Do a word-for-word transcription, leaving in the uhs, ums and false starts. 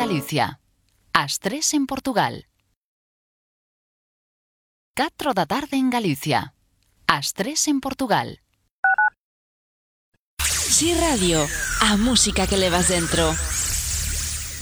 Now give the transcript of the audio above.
Galicia. Ás tres en Portugal. catro da tarde en Galicia. Ás tres en Portugal. Si Radio, a música que levas dentro.